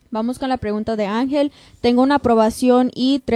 Vamos con la pregunta de Ángel. Tengo una aprobación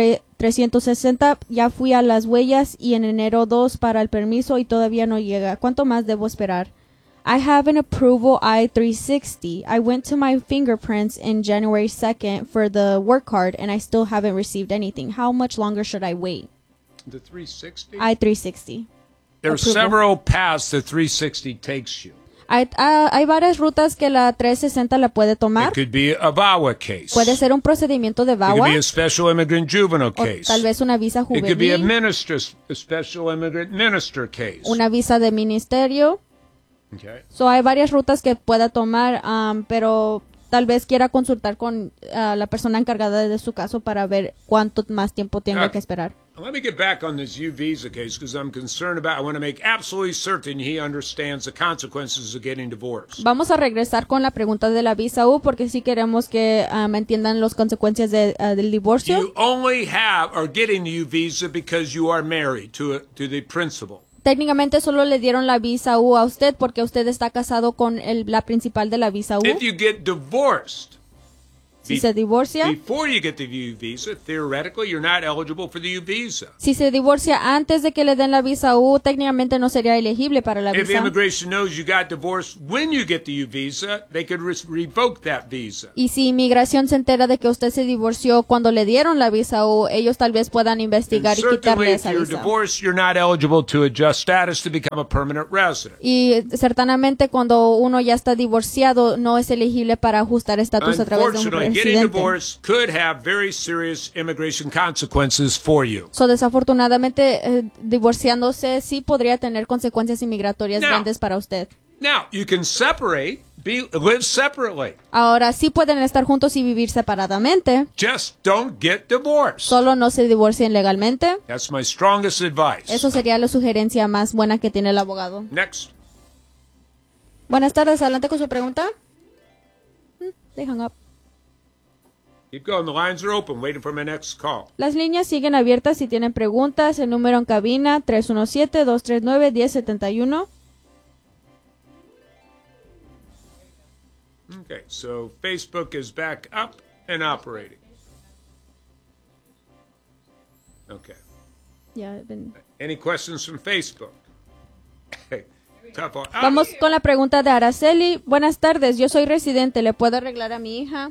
I-360. Ya fui a las huellas y en enero 2 para el permiso y todavía no llega. ¿Cuánto más debo esperar? I have an approval I-360. I went to my fingerprints in January 2nd for the work card and I still haven't received anything. How much longer should I wait? The 360? I-360. There are several paths the 360 takes you. Hay varias rutas que la 360 la puede tomar. It could be a VAWA case. Puede ser un procedimiento de It could VAWA. be a special immigrant juvenile O case. tal vez una visa It could be a juvenil. special immigrant minister case. Una visa de ministerio. Okay. So hay varias rutas que pueda tomar, pero tal vez quiera consultar con la persona encargada de su caso para ver cuánto más tiempo tenga que esperar. Let me get back on this U visa case because I'm concerned about. I want to make absolutely certain he understands the consequences of getting divorced. Vamos a regresar con la pregunta de la visa U porque sí queremos que entiendan las consecuencias del divorcio. You only are getting the U visa because you are married to the principal. Técnicamente solo le dieron la visa U a usted porque usted está casado con la principal de la visa U. If you get divorced, Si se divorcia, before you get the U visa, theoretically you're not eligible for the U visa. si se divorcia antes de que le den la visa U, técnicamente no sería elegible para la If visa. immigration knows you got divorced when you get the U visa, they could revoke that visa. Y si inmigración se entera de que usted se divorció cuando le dieron la visa U, ellos tal vez puedan investigar y quitarle If esa you're visa. divorced, you're not eligible to adjust status to become a permanent resident. Y certamente cuando uno ya está divorciado, no es elegible para ajustar estatus a través de un Unfortunately, getting residente. divorced could have very serious immigration consequences for you. So, desafortunadamente, divorciándose sí podría tener consecuencias inmigratorias grandes para usted. Now, you can live separately. Ahora sí pueden estar juntos y vivir separadamente. Just don't get divorced. Solo no se divorcien legalmente. That's my strongest advice. Eso sería la sugerencia más buena que tiene el abogado. Next. Buenas tardes, adelante con su pregunta. They hung up. Keep going. The lines are open. Waiting for my next call. Las líneas siguen abiertas si tienen preguntas. El número en cabina 317-239-1071. Okay, so Facebook is back up and operating. Okay. Any questions from Facebook? Tough one. Vamos con la pregunta de Araceli. Buenas tardes, yo soy residente. ¿Le puedo arreglar a mi hija?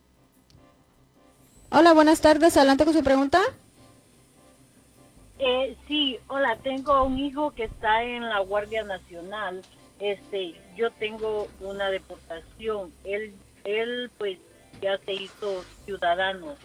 Hola, buenas tardes. Adelante con su pregunta. Sí, hola. Tengo un hijo que está en la Guardia Nacional. Yo tengo una deportación. Él pues ya se hizo ciudadano.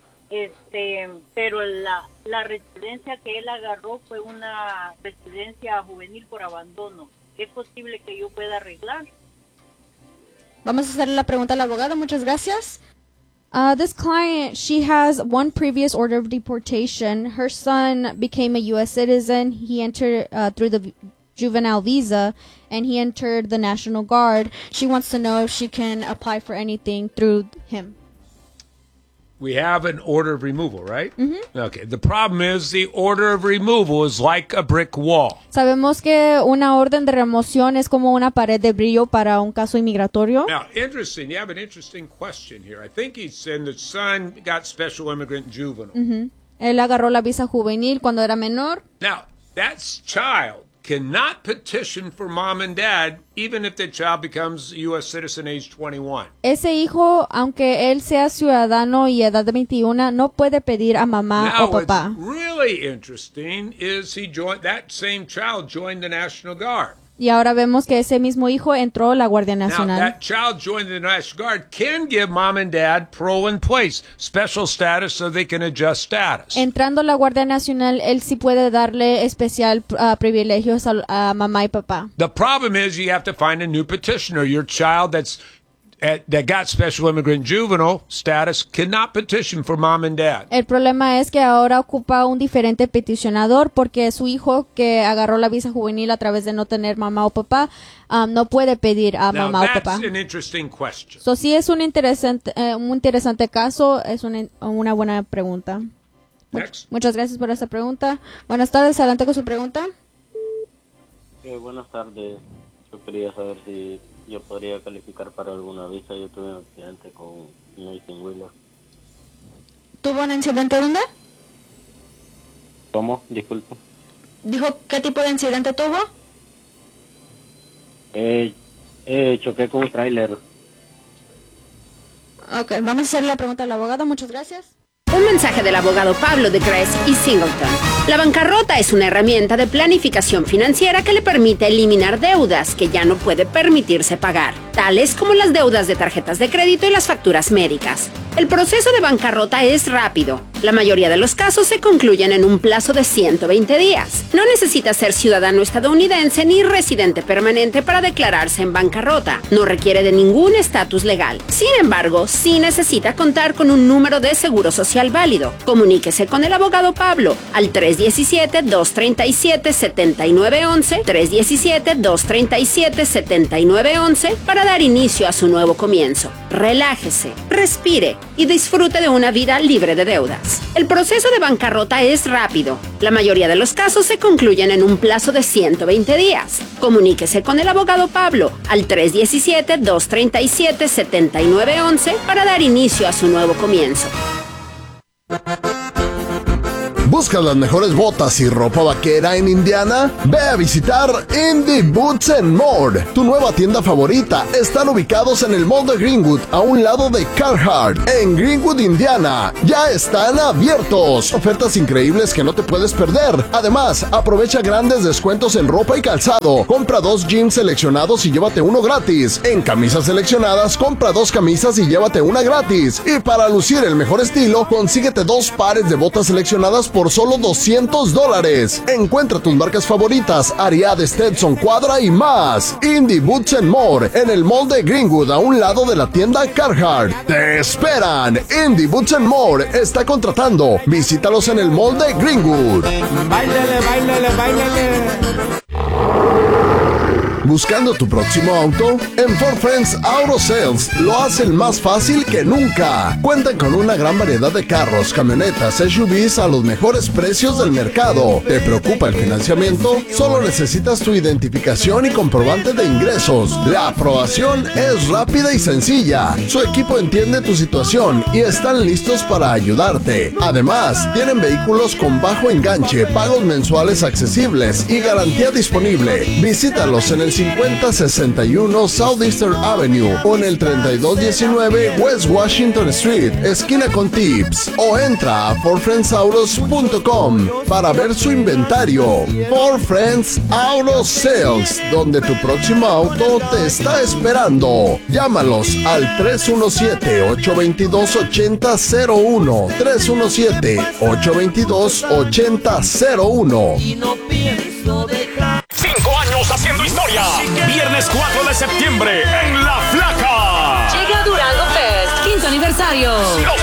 Pero la residencia que él agarró fue una residencia juvenil por abandono. ¿Es posible que yo pueda arreglar? Vamos a hacerle la pregunta al abogado. Muchas gracias. This client, she has one previous order of deportation. Her son became a U.S. citizen. He entered through the juvenile visa, and he entered the National Guard. She wants to know if she can apply for anything through him. We have an order of removal, right? Mm-hmm. Okay. The problem is the order of removal is like a brick wall. Sabemos que una orden de remoción es como una pared de brillo para un caso inmigratorio. Now, interesting. You have an interesting question here. I think he said the son got special immigrant juvenile. Mm-hmm. Él agarró la visa juvenil cuando era menor. Now, that child cannot petition for mom and dad even if the child becomes a U.S. citizen age 21. Ese hijo, aunque él sea ciudadano y edad de 21, no puede pedir a mamá o papá. Now, what's really interesting is that same child joined the National Guard. Y ahora vemos que ese mismo hijo entró a la Guardia Nacional. Now, that child joined the National Guard can give mom and dad parole in place, special status so they can adjust status. Entrando a la Guardia Nacional, él sí puede darle especial privilegios a mamá y papá. The problem is you have to find a new petitioner. Your child that got special immigrant juvenile status cannot petition for mom and dad. El problema es que ahora ocupa un diferente peticionador porque su hijo que agarró la visa juvenil a través de no tener mamá o papá no puede pedir a mamá o papá. That's an interesting question. So, sí es un interesante caso, es una buena pregunta. Next. Muchas gracias por esta pregunta. Buenas tardes, adelante con su pregunta. Buenas tardes. Yo quería saber si yo podría calificar para alguna visa. Yo tuve un accidente con un 18-wheeler. ¿Tuvo un incidente dónde? ¿Cómo? Disculpa. Dijo, ¿qué tipo de incidente tuvo? Choqué con un tráiler. Ok, vamos a hacerle la pregunta al abogado. Muchas gracias. Un mensaje del abogado Pablo de Gress y Singleton. La bancarrota es una herramienta de planificación financiera que le permite eliminar deudas que ya no puede permitirse pagar, tales como las deudas de tarjetas de crédito y las facturas médicas. El proceso de bancarrota es rápido. La mayoría de los casos se concluyen en un plazo de 120 días. No necesita ser ciudadano estadounidense ni residente permanente para declararse en bancarrota. No requiere de ningún estatus legal. Sin embargo, sí necesita contar con un número de seguro social válido. Comuníquese con el abogado Pablo al 317-237-7911, 317-237-7911 para dar inicio a su nuevo comienzo. Relájese, respire y disfrute de una vida libre de deudas. El proceso de bancarrota es rápido. La mayoría de los casos se concluyen en un plazo de 120 días. Comuníquese con el abogado Pablo al 317-237-7911 para dar inicio a su nuevo comienzo. ¿Buscas las mejores botas y ropa vaquera en Indiana? Ve a visitar Indie Boots and More, tu nueva tienda favorita. Están ubicados en el Mall de Greenwood, a un lado de Carhartt, en Greenwood, Indiana. Ya están abiertos. Ofertas increíbles que no te puedes perder. Además, aprovecha grandes descuentos en ropa y calzado. Compra 2 jeans seleccionados y llévate uno gratis. En camisas seleccionadas, compra 2 camisas y llévate una gratis. Y para lucir el mejor estilo, consíguete 2 pares de botas seleccionadas por solo $200. Encuentra tus marcas favoritas, Ariat, Stetson, Quadra y más. Indie Boots and More, en el Mall de Greenwood, a un lado de la tienda Carhartt. ¡Te esperan! Indie Boots and More está contratando. Visítalos en el Mall de Greenwood. ¡Báilale, báilale, báilale! ¿Buscando tu próximo auto? En Ford Friends Auto Sales lo hacen más fácil que nunca. Cuentan con una gran variedad de carros, camionetas, SUVs a los mejores precios del mercado. ¿Te preocupa el financiamiento? Solo necesitas tu identificación y comprobante de ingresos. La aprobación es rápida y sencilla. Su equipo entiende tu situación y están listos para ayudarte. Además, tienen vehículos con bajo enganche, pagos mensuales accesibles y garantía disponible. Visítalos en el 5061 Southeastern Avenue o en el 3219 West Washington Street, esquina con Tips, o entra a FordFriendsAutos.com para ver su inventario. Ford Friends Auto Sales, donde tu próximo auto te está esperando. Llámalos al 317-822-8001, 317-822-8001. Y no pienso dejar. 5 años haciendo historia. Viernes 4 de septiembre en La Flaca. Llega Durango Fest, 5º aniversario. Los